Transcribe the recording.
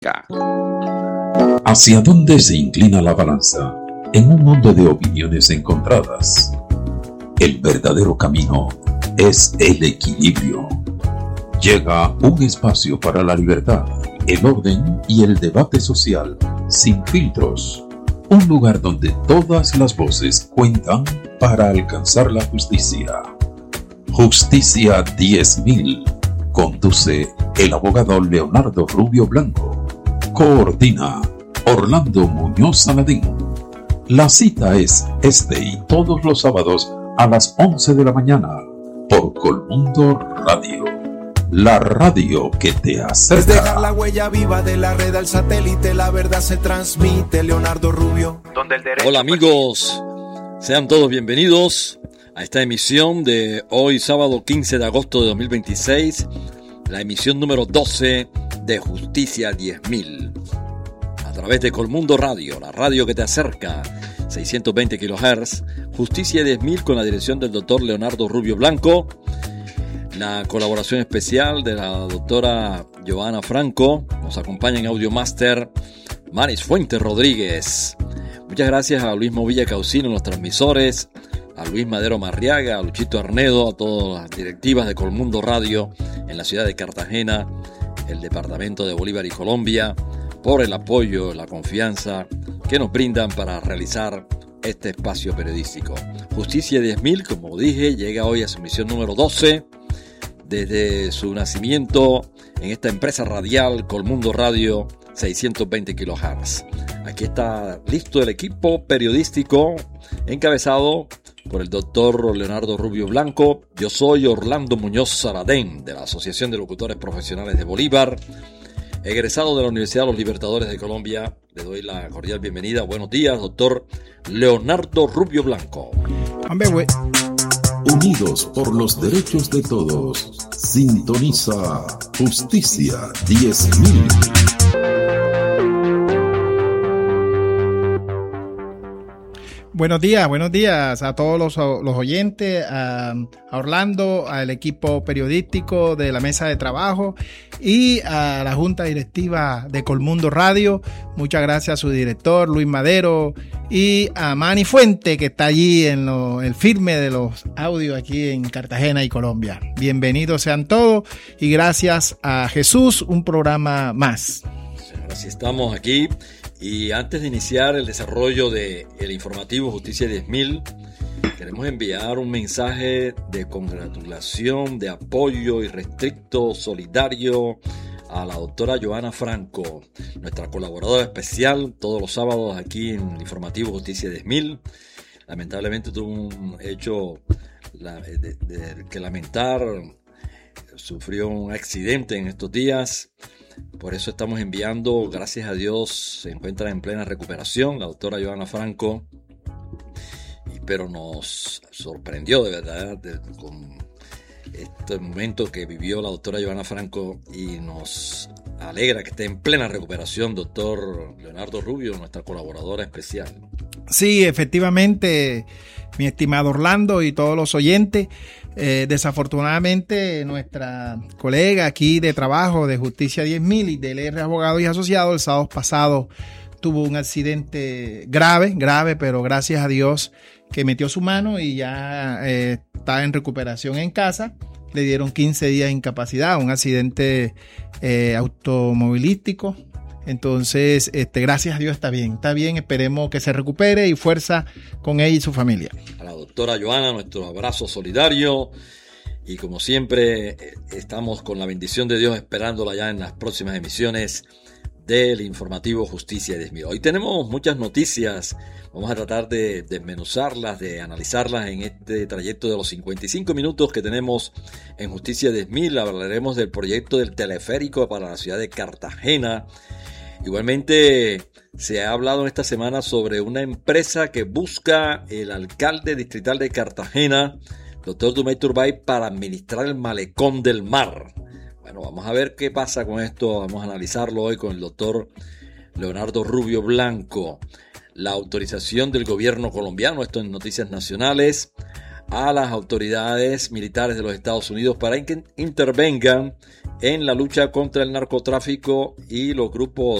¿Hacia dónde se inclina la balanza en un mundo de opiniones encontradas? El verdadero camino es el equilibrio. Llega un espacio para la libertad, el orden y el debate social, sin filtros. Un lugar donde todas las voces cuentan para alcanzar la justicia. Justicia 10.000. Conduce el abogado Leonardo Rubio Blanco. Coordina Orlando Muñoz Saladín. La cita es este y todos los sábados a las 11 de la mañana por Colmundo Radio. La radio que te acerca. Es dejar la huella viva de la red al satélite, la verdad se transmite. Leonardo Rubio. Hola amigos, sean todos bienvenidos a esta emisión de hoy sábado 15 de agosto de 2026, la emisión número 12 de Justicia 10.000. A través de Colmundo Radio, la radio que te acerca, 620 kHz, Justicia 10.000 con la dirección del doctor Leonardo Rubio Blanco. La colaboración especial de la doctora Joana Franco. Nos acompaña en Audio Master Manis Fuentes Rodríguez. Muchas gracias a Luis Movilla Caucino en los transmisores, a Luis Madero Marriaga, a Luchito Arnedo, a todas las directivas de Colmundo Radio en la ciudad de Cartagena, el departamento de Bolívar y Colombia, por el apoyo, la confianza que nos brindan para realizar este espacio periodístico. Justicia 10.000, como dije, llega hoy a su emisión número 12. Desde su nacimiento en esta empresa radial Colmundo Radio 620 kHz. Aquí está listo el equipo periodístico encabezado por el doctor Leonardo Rubio Blanco. Yo soy Orlando Muñoz Saladín de la Asociación de Locutores Profesionales de Bolívar, egresado de la Universidad de los Libertadores de Colombia. Le doy la cordial bienvenida. Buenos días, doctor Leonardo Rubio Blanco. Unidos por los derechos de todos. Sintoniza Justicia 10.000. Buenos días a todos los oyentes, a Orlando, al equipo periodístico de la mesa de trabajo y a la junta directiva de Colmundo Radio. Muchas gracias a su director, Luis Madero, y a Manny Fuente, que está allí en el firme de los audios aquí en Cartagena y Colombia. Bienvenidos sean todos y gracias a Jesús, un programa más. Así estamos aquí. Y antes de iniciar el desarrollo del informativo Justicia 10.000, queremos enviar un mensaje de congratulación, de apoyo irrestricto, solidario a la doctora Joana Franco, nuestra colaboradora especial todos los sábados aquí en el informativo Justicia 10.000. Lamentablemente tuvo un hecho que lamentar, sufrió un accidente en estos días. Por eso estamos enviando, gracias a Dios, se encuentra en plena recuperación la doctora Joana Franco, pero nos sorprendió de verdad con este momento que vivió la doctora Joana Franco y nos alegra que esté en plena recuperación, doctor Leonardo Rubio, nuestra colaboradora especial. Sí, efectivamente, mi estimado Orlando y todos los oyentes. Desafortunadamente nuestra colega aquí de trabajo de Justicia 10.000 y del R Abogados y Asociados el sábado pasado tuvo un accidente grave, pero gracias a Dios que metió su mano y ya está en recuperación en casa. Le dieron 15 días de incapacidad, un accidente automovilístico. Entonces, gracias a Dios está bien, esperemos que se recupere y fuerza con ella y su familia. A la doctora Joana, nuestro abrazo solidario y como siempre estamos con la bendición de Dios esperándola ya en las próximas emisiones del informativo Justicia 10.000. Hoy tenemos muchas noticias, vamos a tratar de desmenuzarlas, de analizarlas en este trayecto de los 55 minutos que tenemos en Justicia 10.000. Hablaremos del proyecto del teleférico para la ciudad de Cartagena. Igualmente se ha hablado en esta semana sobre una empresa que busca el alcalde distrital de Cartagena, doctor Dumay Turbay, para administrar el malecón del mar. Bueno, vamos a ver qué pasa con esto, vamos a analizarlo hoy con el doctor Leonardo Rubio Blanco. La autorización del gobierno colombiano, esto en Noticias Nacionales, a las autoridades militares de los Estados Unidos para que intervengan en la lucha contra el narcotráfico y los grupos